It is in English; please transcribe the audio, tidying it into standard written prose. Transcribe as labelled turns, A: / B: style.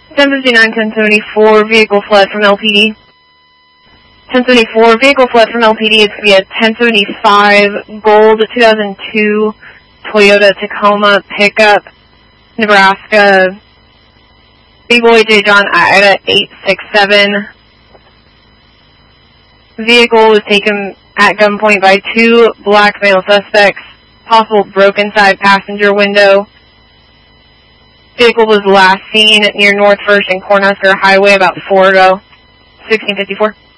A: 1059, 1074, vehicle fled from LPD. 1074, vehicle fled from LPD. It's going to be a 1075 Gold 2002 Toyota Tacoma pickup, Nebraska. Big Boy J. John Ida 867. Vehicle was taken at gunpoint by two black male suspects. Possible broken side passenger window. Vehicle was last seen near North First and Cornhusker Highway about 4 ago. 1654.